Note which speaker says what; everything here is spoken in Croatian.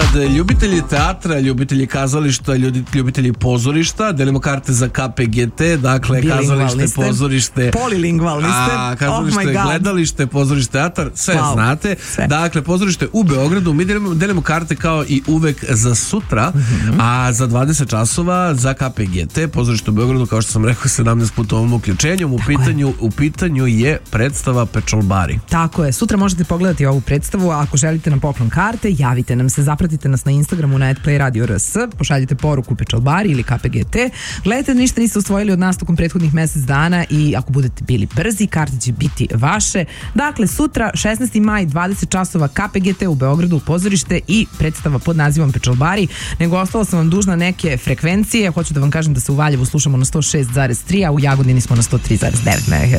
Speaker 1: ljubitelji teatra, ljubitelji kazališta, ljubitelji pozorišta, delimo karte za KPGT, dakle kazalište, pozorište,
Speaker 2: polilingvalni ste,
Speaker 1: kazalište, gledalište, pozorište, teatar, sve znate. Sve. Dakle, pozorište u Beogradu, mi delimo karte kao i uvek za sutra, a za 20 časova za KPGT, pozorište u Beogradu, kao što sam rekao, 17 puta ovom uključenju, u pitanju je predstava Pečolbari.
Speaker 2: Tako je, sutra možete pogledati ovu predstavu, a ako želite nam poklon karte, javite nam se, zapratite nas na Instagramu na @playradio.rs, pošaljite poruku Pečolbari ili KPGT. Gledajte, ništa niste usvojili od nas tokom prethodnih mesec dana i ako budete bili brzi, karte će biti vaše. Dakle, sutra 16. maj, 20 časova KPGT u Beogradu, pozorište i predstava pod nazivom Pečolbari. Nego ostala sam vam dužna neke frekvencije. Hoću da vam kažem da se u Valjevu slušamo na 106,3, a u Jagodini smo na 103,9 MHz.